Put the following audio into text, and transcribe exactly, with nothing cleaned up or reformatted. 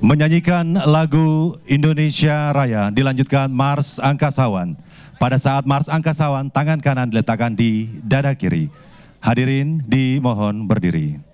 Menyanyikan lagu Indonesia Raya dilanjutkan Mars Angkasawan. Pada saat Mars Angkasawan, tangan kanan diletakkan di dada kiri. Hadirin dimohon berdiri.